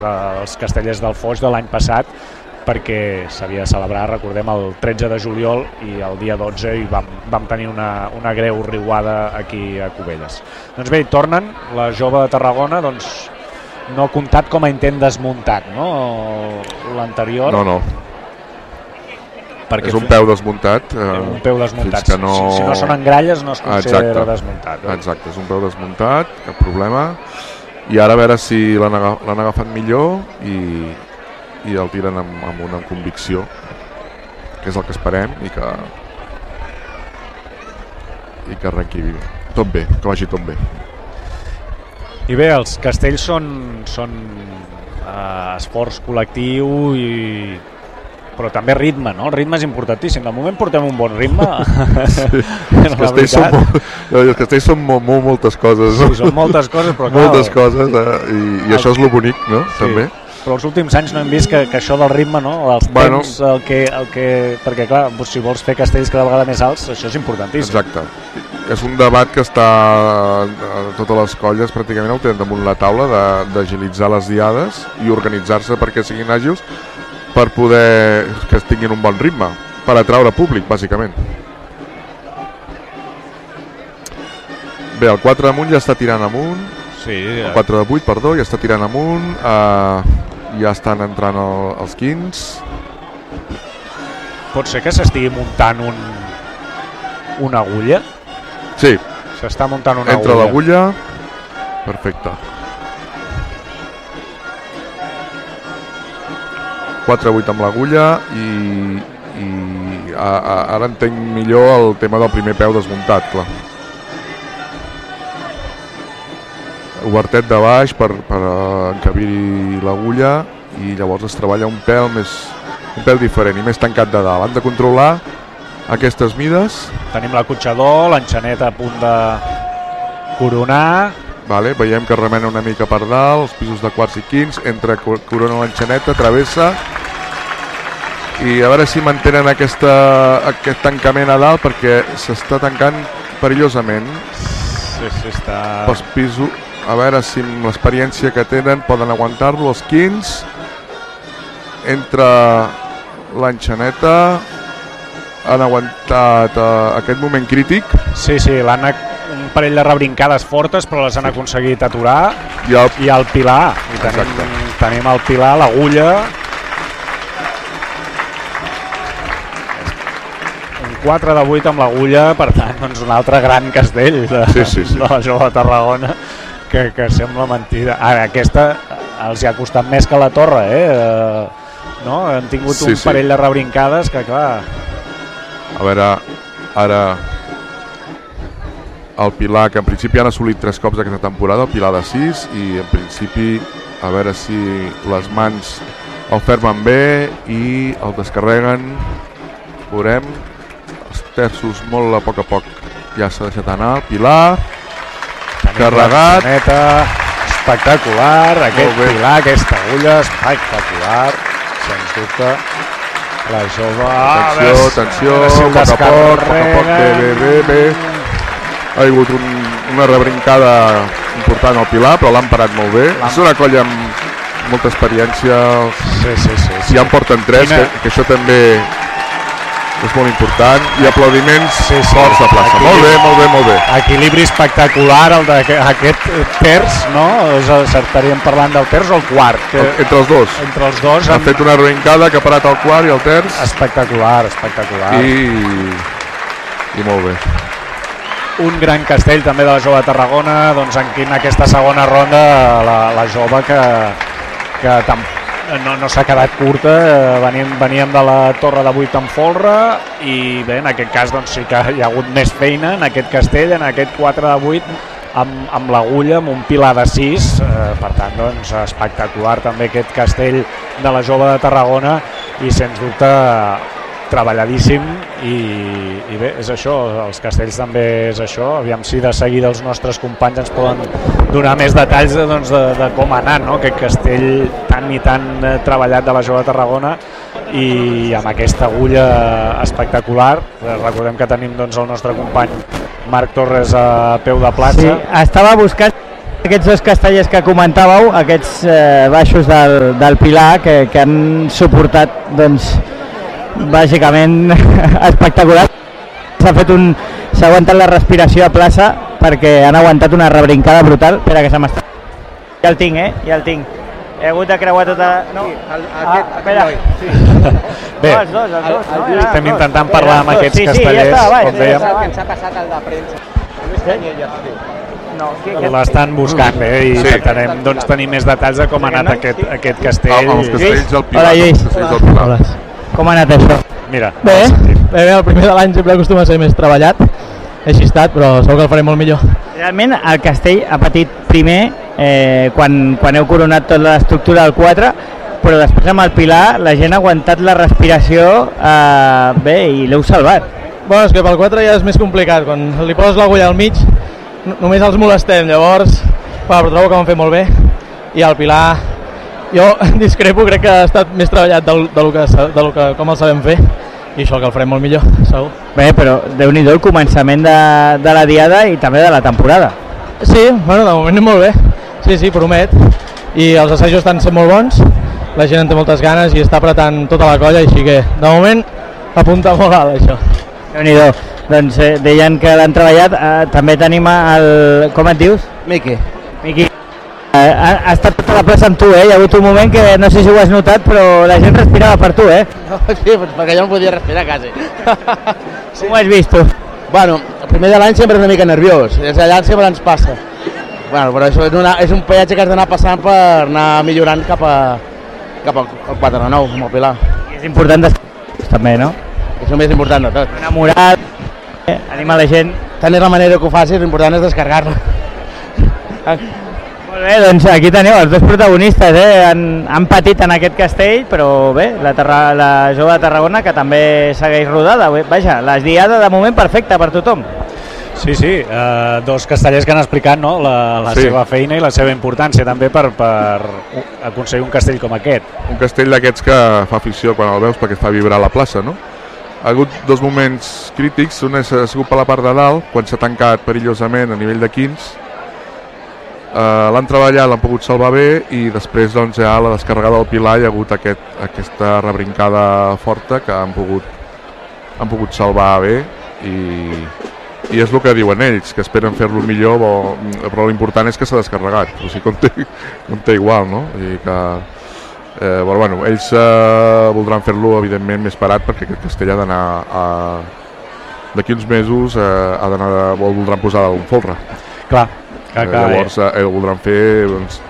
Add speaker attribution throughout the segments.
Speaker 1: dels Castellers del Foix de l'any passat, perquè s'havia de celebrar, recordem, el 13 de juliol i el dia 12 i vam tenir una greu riuada aquí a Cubelles. Doncs bé, tornen, la Jove de Tarragona, doncs no comptat com a intent desmuntat, no? L'anterior...
Speaker 2: No. És un peu desmuntat.
Speaker 1: Un peu desmuntat.
Speaker 2: Si
Speaker 1: no són engralles no es considera desmuntat.
Speaker 2: Exacte, és un peu desmuntat, cap problema. I ara a veure si l'han agafat millor i el tiren amb una convicció, que és el que esperem, i que arrenqui tot bé, que vagi tot bé.
Speaker 1: I bé, els castells són esforç col·lectiu però també ritme, no? El ritme és importantíssim. De moment portem un bon ritme.
Speaker 2: Sí. Els castells són moltes coses.
Speaker 1: Sí, són moltes coses, però clar...
Speaker 2: Moltes coses, i això és lo bonic, no?
Speaker 1: Sí.
Speaker 2: També.
Speaker 1: Però els últims anys no hem vist que això del ritme, no? Els temps, perquè clar, si vols fer castells cada vegada més alts, això és importantíssim.
Speaker 2: Exacte. És un debat que està a totes les colles, pràcticament ho tenen damunt la taula, d'agilitzar les diades i organitzar-se perquè siguin àgils, per poder que tinguin un bon ritme, per atraure públic, bàsicament. Bé, el 4 d'amunt ja està tirant amunt.
Speaker 1: Sí.
Speaker 2: El 4 de 8, perdó, ja està tirant amunt. Ja estan entrant els 15.
Speaker 1: Pot ser que s'estigui muntant una agulla?
Speaker 2: Sí.
Speaker 1: S'està muntant una
Speaker 2: Entra l'agulla. Perfecte. 4-8 amb l'agulla i ara entenc millor el tema del primer peu desmuntat, clar. Obertet de baix per encabir l'agulla i llavors es treballa un pèl diferent i més tancat de dalt. Han de controlar aquestes mides.
Speaker 1: Tenim l'acotxador, l'enxaneta a punt de coronar.
Speaker 2: Vale, veiem que remena una mica per dalt, els pisos de quarts i quints, entra, corona l'enxaneta, travessa i a veure si mantenen aquest tancament a dalt perquè s'està tancant perillosament.
Speaker 1: Sí, està...
Speaker 2: Pels pisos, a veure si amb l'experiència que tenen poden aguantar-lo, els quins. Entra l'enxaneta, han aguantat aquest moment crític.
Speaker 1: Sí, l'han un parell de rebrincades fortes però les han aconseguit aturar i el pilar tenim el pilar, l'agulla, un 4 de 8 amb l'agulla, per tant doncs un altre gran castell de la Jove de Tarragona que sembla mentida. Ara aquesta els hi ha costat més que la torre, no? Han tingut un parell de rebrincades que clar...
Speaker 2: A veure, ara el Pilar, que en principi han assolit 3 cops aquesta temporada, el Pilar de 6, i en principi a veure si les mans el fermen bé i el descarreguen. Veurem els terços molt a poc ja s'ha deixat anar el Pilar. Carregat,
Speaker 1: espectacular aquest Pilar, aquesta agulla espectacular, sens dubte. La Jove,
Speaker 2: atenció, a poc, bé. Ha hagut una rebrincada important al Pilar, però l'han parat molt bé. És una colla amb molta experiència.
Speaker 1: Sí.
Speaker 2: Ja en porten 3, que això també és molt important. I aplaudiments forts de plaça. Molt bé.
Speaker 1: Equilibri espectacular el d'aquest terç, no? Estaríem parlant del terç o el quart?
Speaker 2: Entre els dos. Han fet una rebrincada que ha parat el quart i el terç.
Speaker 1: Espectacular.
Speaker 2: I molt bé.
Speaker 1: Un gran castell també de la Jove de Tarragona, doncs en aquesta segona ronda la Jove que no s'ha quedat curta, veníem de la torre de 8 amb folre i bé, en aquest cas doncs sí que hi ha hagut més feina en aquest castell, en aquest 4 de 8 amb l'agulla, amb un Pilar de 6, per tant doncs espectacular també aquest castell de la Jove de Tarragona i sens dubte treballadíssim i bé, és això, els castells també és això, aviam si de seguida els nostres companys ens poden donar més detalls de com ha anat, no? Aquest castell tan i tan treballat de la Jove de Tarragona i amb aquesta agulla espectacular. Recordem que tenim doncs el nostre company Marc Torres a peu de plaça.
Speaker 3: Sí, estava buscant aquests dos castellers que comentàveu, aquests baixos del Pilar, que han suportat, doncs, bàsicament espectacular. S'ha aguantat la respiració a plaça perquè han aguantat una rebrincada brutal. Espera, que se m'està... Ja el tinc, ja el tinc. He hagut de creuar tota... No. Espera.
Speaker 1: Bé, estem intentant parlar amb aquests castellers, com dèiem.
Speaker 4: Que ens ha passat el de premsa.
Speaker 1: L'estan buscant bé i intentarem tenir més detalls de com ha anat aquest castell.
Speaker 2: Els castells del Pilar.
Speaker 3: Hola, Lluís.
Speaker 2: Hola.
Speaker 3: Com ha anat això?
Speaker 1: Mira,
Speaker 5: bé, el primer de l'any sempre acostuma a ser més treballat, així ha estat, però segur que el faré molt millor.
Speaker 3: Realment el castell ha patit primer quan heu coronat tota l'estructura del 4, però després amb el Pilar la gent ha aguantat la respiració bé i l'heu salvat.
Speaker 5: Bueno, és que pel 4 ja és més complicat, quan li poses l'agulla al mig només els molestem, llavors però trobo que ho han fet molt bé i el Pilar jo discrepo, crec que ha estat més treballat del que com el sabem fer i això que el farem molt millor, segur.
Speaker 3: Bé, però Déu-n'hi-do el començament de la diada i també de la temporada.
Speaker 5: Sí, bueno, de moment molt bé, sí, promet, i els assajos estan sent molt bons, la gent en té moltes ganes i està apretant tota la colla, així que de moment apunta molt alt això.
Speaker 3: Déu-n'hi-do, doncs deien que l'han treballat, també tenim el... com et dius?
Speaker 4: Miqui.
Speaker 3: Ha estat tota la plaça amb tu, hi ha hagut un moment que no sé si ho has notat, però la gent respirava per tu,
Speaker 4: No, sí, perquè jo no podia respirar quasi.
Speaker 3: Com ho has vist tu?
Speaker 4: Bueno, el primer de l'any sempre és una mica nerviós, des d'allà sempre ens passa. Bueno, però això és un peatge que has d'anar passant per anar millorant cap al 4 de 9, amb el Pilar.
Speaker 3: I és important també, no?
Speaker 4: És el més important de tot.
Speaker 3: Enamorat, animar la gent.
Speaker 4: Tant és la manera que ho facis, l'important és descarregar-la.
Speaker 3: Molt bé, doncs aquí teniu els dos protagonistes, han patit en aquest castell, però bé, la jove de Tarragona que també segueix rodada. Vaja, la diada de moment perfecta per tothom.
Speaker 1: Sí, dos castellers que han explicat la seva feina i la seva importància també per aconseguir un castell com aquest.
Speaker 2: Un castell d'aquests que fa afició quan el veus perquè fa vibrar la plaça, no? Ha hagut dos moments crítics, un ha sigut per la part de dalt, quan s'ha tancat perillosament a nivell de quins. L'han treballat, l'han pogut salvar bé i després ja a la descarregada del Pilar hi ha hagut aquesta rebrincada forta que han pogut salvar bé i és el que diuen ells, que esperen fer-lo millor, però l'important és que s'ha descarregat, o sigui, compta igual, no? I que, bueno, ells voldran fer-lo evidentment més parat perquè aquest castell ha d'anar d'aquí uns mesos voldran posar un folre.
Speaker 1: Clar.
Speaker 2: Llavors ho voldran fer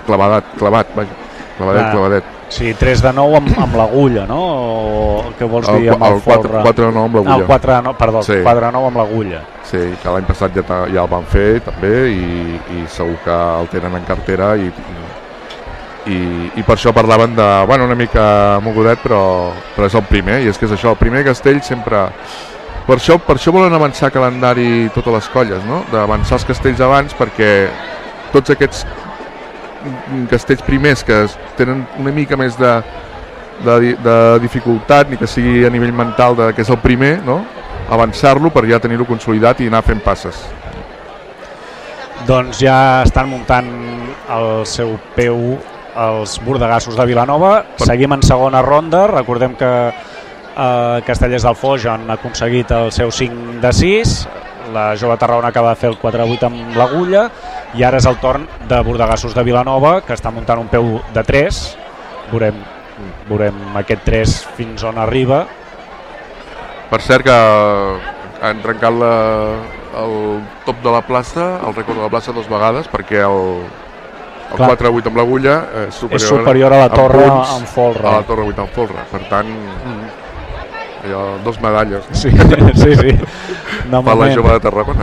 Speaker 2: clavadet.
Speaker 1: Sí, 3 de 9 amb l'agulla, no? O què vols dir amb el folre?
Speaker 2: 4 de 9 amb l'agulla.
Speaker 1: 4 de 9, perdó, sí. 4 de 9 amb l'agulla.
Speaker 2: Sí, que l'any passat ja el van fer també i segur que el tenen en cartera i per això parlaven de, bueno, una mica mogudet, però és el primer, i és que és això, el primer castell sempre... Per això volen avançar calendari totes les colles, no? D'avançar els castells abans perquè tots aquests castells primers que tenen una mica més de dificultat, ni que sigui a nivell mental que és el primer, no? Avançar-lo per ja tenir-lo consolidat i anar fent passes.
Speaker 1: Doncs ja estan muntant el seu peu els bordegassos de Vilanova. Seguim en segona ronda, recordem que Castellers del Foix han aconseguit el seu 5 de 6, la jove Tarragona acaba de fer el 4-8 amb l'agulla i ara és el torn de bordegassos de Vilanova, que està muntant un peu de 3. Veurem aquest 3 fins on arriba.
Speaker 2: Per cert que han trencat el top de la plaça, el rècord de la plaça 2 vegades, perquè el 4-8 amb l'agulla és
Speaker 1: superior a la torre amb folre.
Speaker 2: A la torre 8 amb folre, per tant... allò, 2 medalles.
Speaker 1: Sí.
Speaker 2: Per la jove de Tarragona.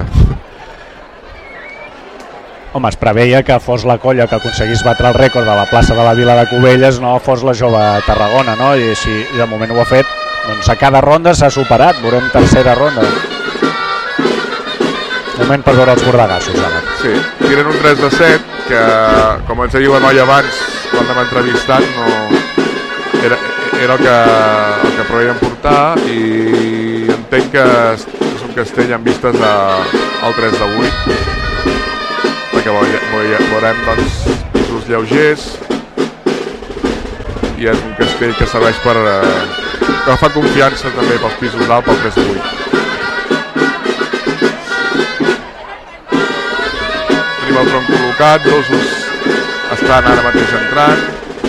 Speaker 1: Home, es preveia que fos la colla que aconseguís batre el rècord de la plaça de la Vila de Cubelles, no fos la jove de Tarragona, no? I si de moment ho ha fet, doncs a cada ronda s'ha superat, veurem tercera ronda. Moment per veure els bordegassos ara.
Speaker 2: Sí, tiren un 3 de 7, que com ens ha dit la noia abans, quan l'hem entrevistat, no... era el que preveien portar i entenc que és un castell amb vistes al 3 de 8 perquè veurem doncs, pisos lleugers i és un castell que serveix per que fa confiança també pels pisos d'alt pel 3 de 8. Tenim el tronc col·locat, 2 estan ara mateix entrant.